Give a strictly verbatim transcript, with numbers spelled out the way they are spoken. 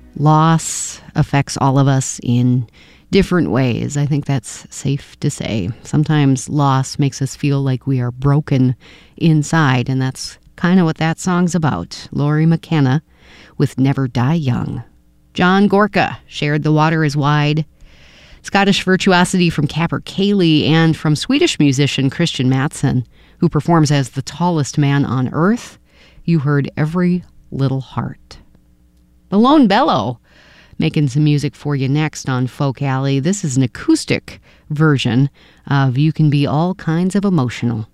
Loss affects all of us in different ways. I think that's safe to say. Sometimes loss makes us feel like we are broken inside, and that's kind of what that song's about. Lori McKenna with Never Die Young. John Gorka shared The Water is Wide. Scottish virtuosity from Capper Cayley, and from Swedish musician Christian Mattsson, who performs as the tallest man on earth, you heard Every Little Heart. The Lone Bellow making some music for you next on Folk Alley. This is an acoustic version of You Can Be All Kinds of Emotional.